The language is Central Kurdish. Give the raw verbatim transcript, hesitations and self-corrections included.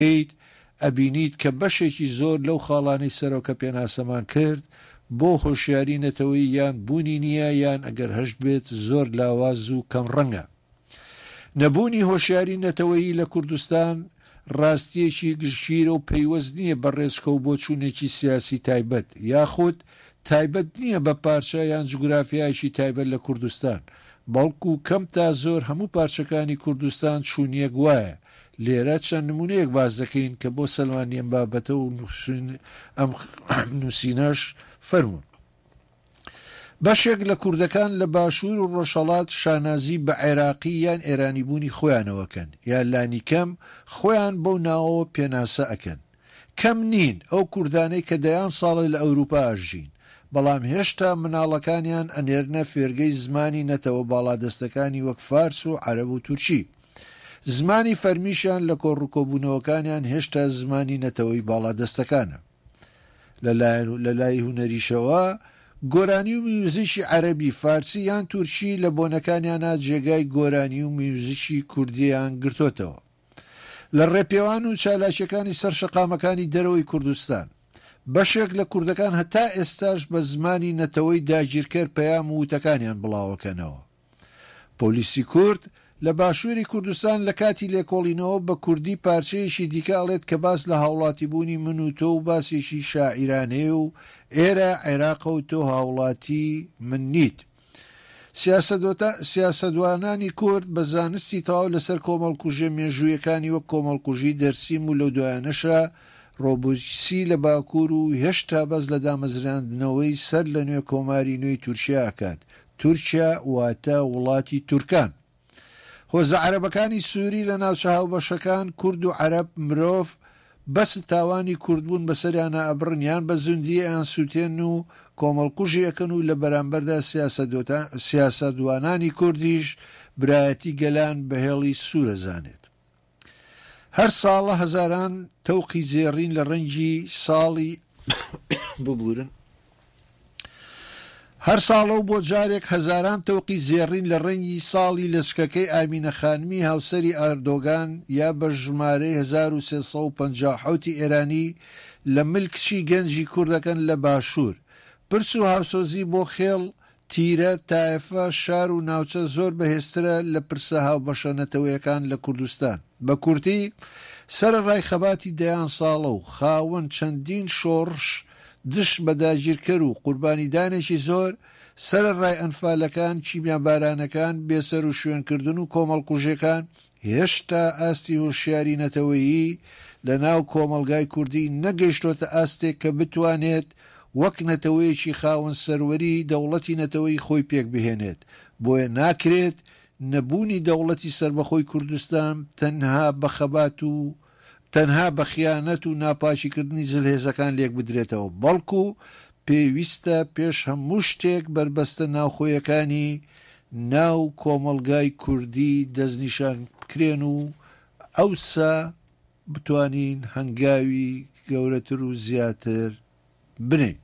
ئەبینیت کە بەشێکی زۆر لەو خاڵانەی سەرۆکە پێناسەمان کرد بۆ هۆشیاری نەتەوەی یان بوونی نییە یان ئەگەر هەشت بێت زۆر لاواز و کەم ڕەنگە. نەبوونی هۆشیاری نەتەوەیی لە کوردستان ڕاستیەکی گشتگیرە و پەیوەست نییە بە ڕێچکە و بۆ چوونێکی سیاسی تایبەت یاخود تایبەت نییە بە پارچە یان جوگرافیایکی تایبەت لە کوردستان، بەڵکو کەم تا زۆر هەموو پارچەکانی کوردستان چوونیەک وایە. لێرە چەند نمونەیەک باز دەکەین کە بۆ سەلمانیان بابەتە و ئەم نووسینەش فەرموون. بەشێک لە کوردەکان لە باشوور و ڕۆژهەڵات شانازی بە عێراقی یان ئێرانی بوونی خۆیانەوەکەن یان لانی کەم خۆیان بەو ناوەوە پێناسە ئەکەن. کەم نین ئەو کوردانەی کە دەیان ساڵی لە ئەوروپا ئەژین، بەڵام هێشتا مناڵەکانیان ئەنێرنە فێرگەی زمانی نەتەوە باڵادەستەکانی وەک فارس و عەرەب و تورکی. زمانی فەرمیشیان لە کۆڕووکۆبوونەوەکانیان هێشتا زمانی نەتەوەی باڵادەستەکانە. لە لای هونەریشەوە گۆرانی و میوزیکی عەرەبی، فارسی یان تورکی لە بۆنەکانیانە جێگای گۆرانی و میوزیکی کوردیان گرتوتەوە. لە ڕێپێوان و چالاکیەکانی سەرشەقامەکانی دەرەوەی کوردستان بەشێک لە کوردەکان هەتا ئێستاش بە زمانی نەتەوەی داگیرکەر پەیام و وتەکانیان بڵاوەکەنەوە. پۆلیسی کورد لە باشووری کوردستان لە کاتی لێکۆڵینەوە بە کوردی پارچەیەکی دیکە ئەڵێت کە باس لە هاوڵاتی بوونی من و تۆ و باسێکی شاعیرانەیە و ئێرە عێراق و تۆ هاوڵاتی من نیت. سیاسەدوانانی کورد بە زانستی تەواو لەسەر کۆمەڵکوژە مێژوویەکانی وەک کۆمەڵکوژی دەرسیم و لەو دوایانەشە ڕۆبۆسی لە باکوور و هێشتا بەس لە دامەزراندنەوەی سەر لە نوێ کۆماری نوێی تورکیا ئەکات. تورکیا واتە وڵاتی تورکان. هۆزە عەرەبەکانی سووری لە ناوچە هاوبەشەکان کورد و عەرەب مرۆڤ بەس تاوانی کوردبوون بەسەریانە ئەبڕن یان بە زوندیە یان سووتێن و کۆمەڵکوژی ئەکەن و لە بەرامبەردا سیاسەدوانانی کوردیش برایەتی گەلان بەهێڵی سوورەزانێت. هەر ساڵە هەزاران تەوقی زێڕین لە ڕەنگی ساڵی ببورن هەر ساڵە و بۆ جارێک هەزاران تەوقی زێڕین لە ڕەنگی ساڵی لەشکەکەی ئامینە خانمی هاوسەری ئەردۆگان یا بە ژمارەی هەزار و سێ سەد و پەنجا و حوتی ئێرانی لە ملکچی گەنجی کوردەکەن لە باشوور. پرس و هاوسۆزی بۆ خێڵ، تیرە، تایفە، شار و ناوچە زۆر بەهێزترە لە پرسە هاوبەشە نەتەوەیەکان لە کوردستان. بە کورتی سەرەڕای خەباتی دەیان ساڵە و خاوەن چەندین شۆڕش دش بە داگیرکەر و قوربانیدانێکی زۆر سەرەڕای ئەنفالەکان، چیمیابارانەکان، بێسەر و شوێنکردن و کۆمەڵکوژەکان هێشتا ئاستی هۆشیاری نەتەوەیی لە ناو کۆمەلگای کوردی نەگەیشتۆتە ئاستێک کە بتوانێت وەک نەتەوەیەکی خاوەن سەروەری دەوڵەتی نەتەوەی خۆی پێک بهێنێت. بۆیە ناکرێت نەبوونی دەوڵەتی سربەخۆی کوردستان تەنها بە خەبات و تەنها بە خیانەت و ناپاشیکردنی جلهێزەکان لێک بدرێتەوە، بەڵکو پێویستە پێش هەموو شتێک بربەستە ناوخۆیەکانی ناو کۆمەلگای کوردی دەستنیشان بکرێن و ئەوسا بتوانین هەنگاوی گەورەتر و زیاتر بنێ.